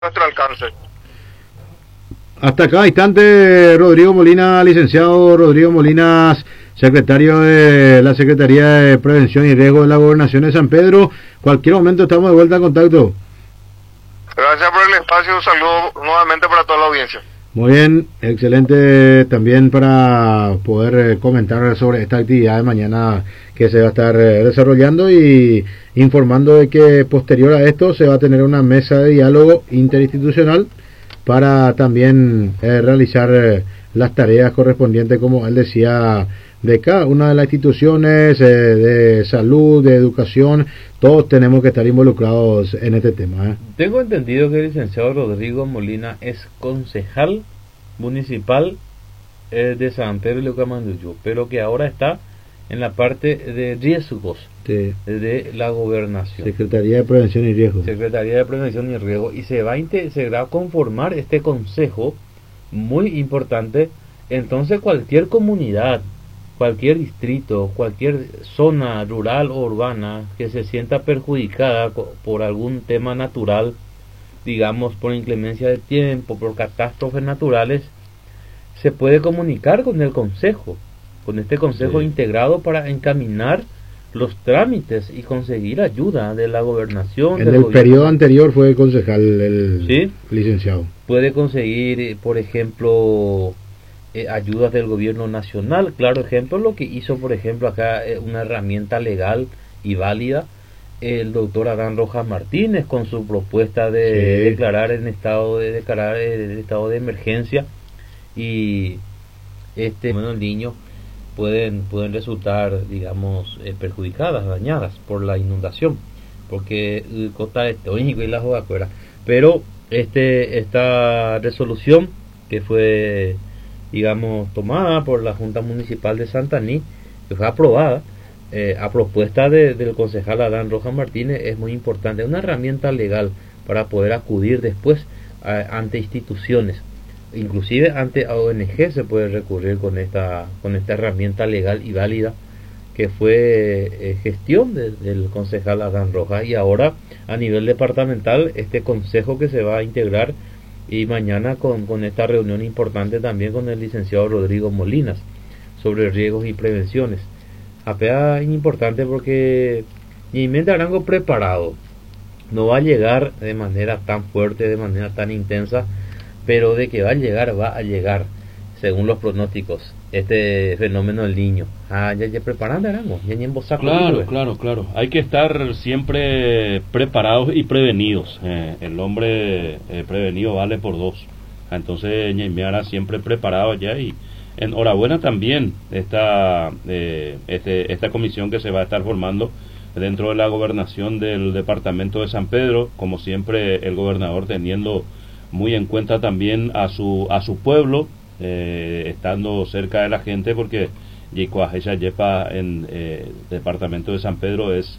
nuestro alcance. Hasta cada instante, Rodrigo Molina, licenciado Rodrigo Molinas, secretario de la Secretaría de Prevención y Riesgo de la Gobernación de San Pedro. Cualquier momento estamos de vuelta en contacto. Gracias por el espacio, un saludo nuevamente para toda la audiencia. Muy bien, excelente también para poder comentar sobre esta actividad de mañana que se va a estar desarrollando y informando de que posterior a esto se va a tener una mesa de diálogo interinstitucional para también realizar las tareas correspondientes, como él decía, de cada una de las instituciones de salud, de educación. Todos tenemos que estar involucrados en este tema. Tengo entendido que el licenciado Rodrigo Molina es concejal municipal de San Pedro y Leucamanduyú, pero que ahora está en la parte de riesgos de la gobernación. Secretaría de Prevención y Riesgo. Secretaría de Prevención y Riesgo. Y se va a conformar este consejo muy importante. Entonces cualquier comunidad, cualquier distrito, cualquier zona rural o urbana que se sienta perjudicada por algún tema natural, digamos por inclemencia de tiempo, por catástrofes naturales, se puede comunicar con el consejo, con este consejo integrado para encaminar los trámites y conseguir ayuda de la gobernación. En el periodo anterior fue concejal el licenciado. Puede conseguir, por ejemplo, ayudas del gobierno nacional. Claro ejemplo lo que hizo, por ejemplo, acá una herramienta legal y válida el doctor Adán Rojas Martínez con su propuesta de declarar el estado de emergencia, y los niños pueden resultar, digamos, perjudicadas, dañadas por la inundación, porque Costa de Tónico y la Jogacuera. Pero esta resolución que fue, digamos, tomada por la Junta Municipal de Santaní, que fue aprobada a propuesta del concejal Adán Rojas Martínez, es muy importante, es una herramienta legal para poder acudir después ante instituciones, inclusive ante ONG se puede recurrir con esta herramienta legal y válida que fue gestión del concejal Adán Rojas. Y ahora a nivel departamental este consejo que se va a integrar, y mañana con esta reunión importante también con el licenciado Rodrigo Molinas sobre riesgos y prevenciones. Es importante porque ni Arango preparado no va a llegar de manera tan fuerte, de manera tan intensa, pero de que va a llegar según los pronósticos este fenómeno del Niño. Ya preparando Arango, ya en Bosaco. Claro, hay que estar siempre preparados y prevenidos. El hombre prevenido vale por dos. Entonces Ñaimiara siempre preparado ya, y enhorabuena también esta comisión que se va a estar formando dentro de la gobernación del departamento de San Pedro, como siempre el gobernador teniendo muy en cuenta también a su pueblo, estando cerca de la gente, porque Yicuajecha Yepa en el departamento de San Pedro es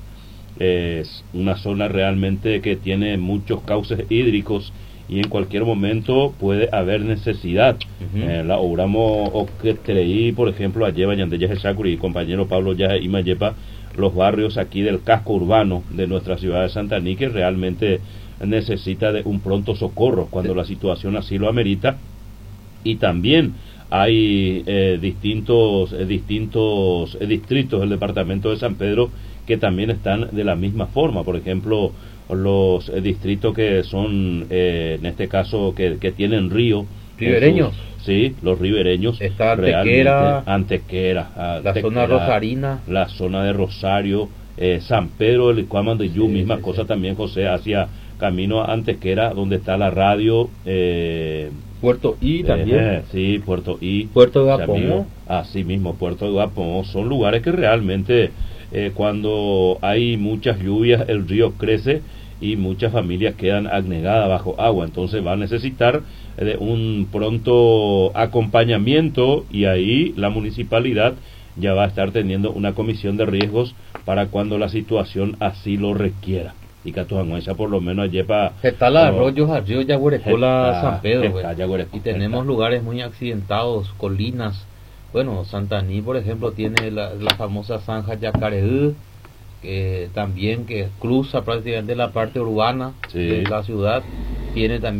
una zona realmente que tiene muchos cauces hídricos y en cualquier momento puede haber necesidad. La obramos o que treí, por ejemplo, a Lleva Yandeya Jeshakuri y compañero Pablo ya y Mayepa, los barrios aquí del casco urbano de nuestra ciudad de Santaní, que realmente necesita de un pronto socorro cuando la situación así lo amerita. Y también hay distintos distritos del departamento de San Pedro que también están de la misma forma. Por ejemplo, los distritos que son en este caso que tienen río ribereños, los ribereños, está Antequera, la zona rosarina, la zona de Rosario, San Pedro del Cuamanduyú, misma cosa también, José, hacia camino a Antequera, donde está la radio, Puerto I también, Puerto I, Puerto de Gapomo, así mismo Puerto de Gapomo. Son lugares que realmente cuando hay muchas lluvias el río crece y muchas familias quedan anegadas bajo agua, entonces va a necesitar de un pronto acompañamiento, y ahí la municipalidad ya va a estar teniendo una comisión de riesgos para cuando la situación así lo requiera. Y Catuanguesa por lo menos lleva arroyos al río Yaguarecola, San Pedro, y tenemos lugares muy accidentados, colinas. Bueno, Santaní por ejemplo tiene la famosa zanja Yacareú, que también que cruza prácticamente la parte urbana de la ciudad, tiene también